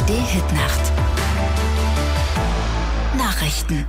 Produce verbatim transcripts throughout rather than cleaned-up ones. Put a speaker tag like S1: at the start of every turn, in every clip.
S1: D-Hit-Nacht. Nachrichten.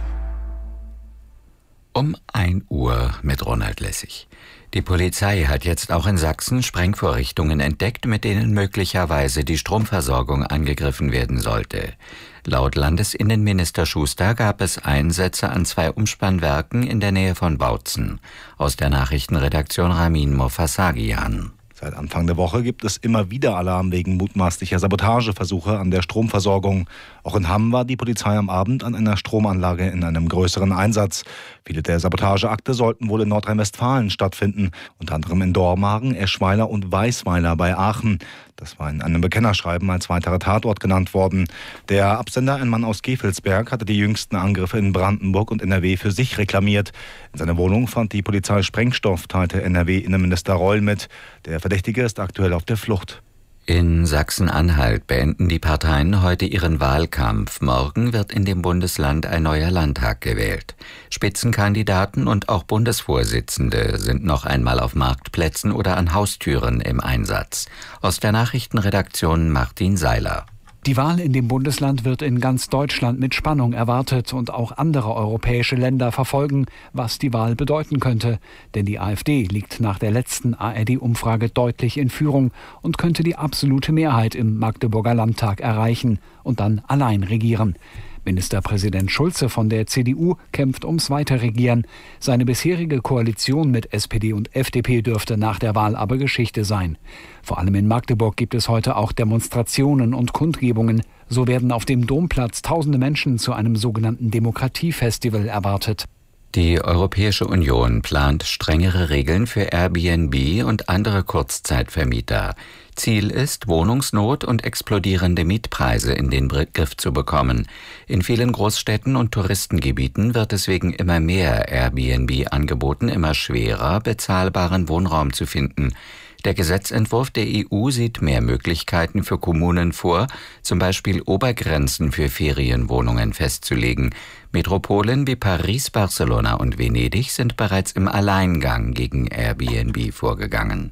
S2: Um ein Uhr mit Ronald Lessig. Die Polizei hat jetzt auch in Sachsen Sprengvorrichtungen entdeckt, mit denen möglicherweise die Stromversorgung angegriffen werden sollte. Laut Landesinnenminister Schuster gab es Einsätze an zwei Umspannwerken in der Nähe von Bautzen. Aus der Nachrichtenredaktion Ramin Mofasagian.
S3: Seit Anfang der Woche gibt es immer wieder Alarm wegen mutmaßlicher Sabotageversuche an der Stromversorgung. Auch in Hamm war die Polizei am Abend an einer Stromanlage in einem größeren Einsatz. Viele der Sabotageakte sollten wohl in Nordrhein-Westfalen stattfinden, unter anderem in Dormagen, Eschweiler und Weisweiler bei Aachen. Das war in einem Bekennerschreiben als weiterer Tatort genannt worden. Der Absender, ein Mann aus Gevelsberg, hatte die jüngsten Angriffe in Brandenburg und N R W für sich reklamiert. In seiner Wohnung fand die Polizei Sprengstoff, teilte N R W-Innenminister Reul mit. Der Verdächtige ist aktuell auf der Flucht.
S2: In Sachsen-Anhalt beenden die Parteien heute ihren Wahlkampf. Morgen wird in dem Bundesland ein neuer Landtag gewählt. Spitzenkandidaten und auch Bundesvorsitzende sind noch einmal auf Marktplätzen oder an Haustüren im Einsatz. Aus der Nachrichtenredaktion Martin Seiler.
S4: Die Wahl in dem Bundesland wird in ganz Deutschland mit Spannung erwartet und auch andere europäische Länder verfolgen, was die Wahl bedeuten könnte. Denn die AfD liegt nach der letzten A R D-Umfrage deutlich in Führung und könnte die absolute Mehrheit im Magdeburger Landtag erreichen und dann allein regieren. Ministerpräsident Schulze von der C D U kämpft ums Weiterregieren. Seine bisherige Koalition mit S P D und F D P dürfte nach der Wahl aber Geschichte sein. Vor allem in Magdeburg gibt es heute auch Demonstrationen und Kundgebungen. So werden auf dem Domplatz tausende Menschen zu einem sogenannten Demokratiefestival erwartet.
S2: Die Europäische Union plant strengere Regeln für Airbnb und andere Kurzzeitvermieter. Ziel ist, Wohnungsnot und explodierende Mietpreise in den Griff zu bekommen. In vielen Großstädten und Touristengebieten wird es wegen immer mehr Airbnb-Angeboten immer schwerer, bezahlbaren Wohnraum zu finden. Der Gesetzentwurf der E U sieht mehr Möglichkeiten für Kommunen vor, zum Beispiel Obergrenzen für Ferienwohnungen festzulegen. Metropolen wie Paris, Barcelona und Venedig sind bereits im Alleingang gegen Airbnb vorgegangen.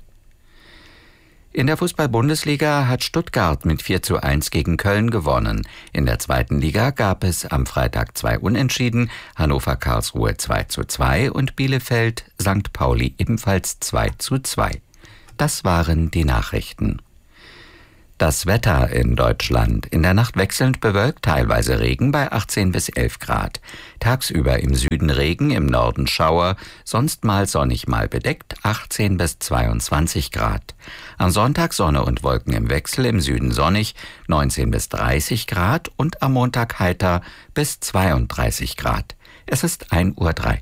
S2: In der Fußball-Bundesliga hat Stuttgart mit vier zu eins gegen Köln gewonnen. In der zweiten Liga gab es am Freitag zwei Unentschieden, Hannover-Karlsruhe zwei zu zwei und Bielefeld-Sankt Pauli ebenfalls zwei zu zwei. Das waren die Nachrichten. Das Wetter in Deutschland. In der Nacht wechselnd bewölkt, teilweise Regen bei achtzehn bis elf Grad. Tagsüber im Süden Regen, im Norden Schauer, sonst mal sonnig, mal bedeckt, achtzehn bis zweiundzwanzig Grad. Am Sonntag Sonne und Wolken im Wechsel, im Süden sonnig, neunzehn bis dreißig Grad und am Montag heiter bis zweiunddreißig Grad. Es ist ein Uhr drei.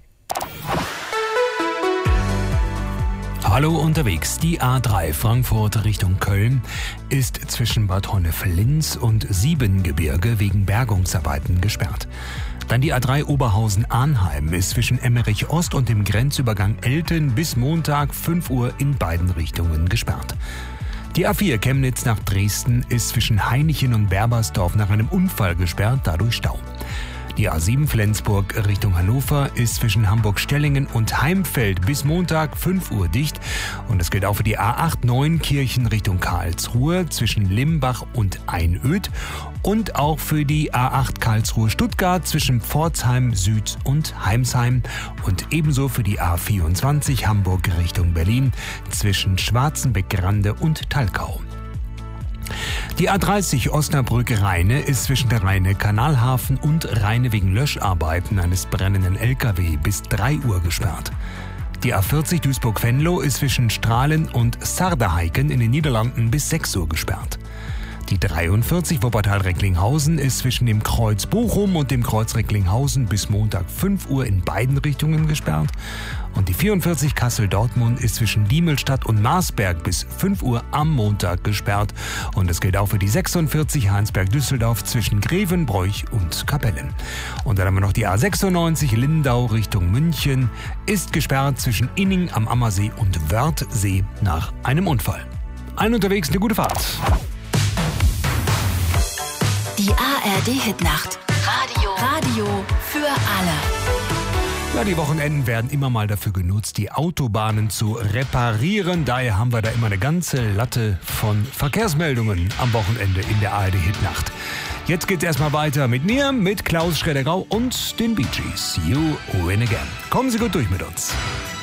S5: Hallo unterwegs. Die A drei Frankfurt Richtung Köln ist zwischen Bad Honnef-Linz und Siebengebirge wegen Bergungsarbeiten gesperrt. Dann die A drei Oberhausen-Arnheim ist zwischen Emmerich Ost und dem Grenzübergang Elten bis Montag fünf Uhr in beiden Richtungen gesperrt. Die A vier Chemnitz nach Dresden ist zwischen Hainichen und Berbersdorf nach einem Unfall gesperrt, dadurch Stau. Die A sieben Flensburg Richtung Hannover ist zwischen Hamburg-Stellingen und Heimfeld bis Montag fünf Uhr dicht. Und es gilt auch für die A acht Neunkirchen Richtung Karlsruhe zwischen Limbach und Einöd. Und auch für die A acht Karlsruhe-Stuttgart zwischen Pforzheim Süd und Heimsheim. Und ebenso für die A vierundzwanzig Hamburg Richtung Berlin zwischen Schwarzenbeck-Grande und Talkau. Die A dreißig Osnabrück-Rheine ist zwischen der Rheine-Kanalhafen und Rheine wegen Löscharbeiten eines brennenden L K W bis drei Uhr gesperrt. Die A vierzig Duisburg-Venlo ist zwischen Strahlen und Sarderheiken in den Niederlanden bis sechs Uhr gesperrt. Die dreiundvierzig Wuppertal-Recklinghausen ist zwischen dem Kreuz Bochum und dem Kreuz Recklinghausen bis Montag fünf Uhr in beiden Richtungen gesperrt. Und die vierundvierzig Kassel-Dortmund ist zwischen Diemelstadt und Marsberg bis fünf Uhr am Montag gesperrt. Und es gilt auch für die sechsundvierzig Heinsberg-Düsseldorf zwischen Grevenbroich und Kapellen. Und dann haben wir noch die A sechsundneunzig Lindau Richtung München, ist gesperrt zwischen Inning am Ammersee und Wörthsee nach einem Unfall. Allen unterwegs eine gute Fahrt.
S1: Die A R D-Hit-Nacht. Radio. Radio für alle.
S5: Ja, die Wochenenden werden immer mal dafür genutzt, die Autobahnen zu reparieren. Daher haben wir da immer eine ganze Latte von Verkehrsmeldungen am Wochenende in der A R D-Hitnacht. Jetzt geht's erstmal weiter mit mir, mit Klaus Schreddergau und den Bee Gees. You Win Again. Kommen Sie gut durch mit uns.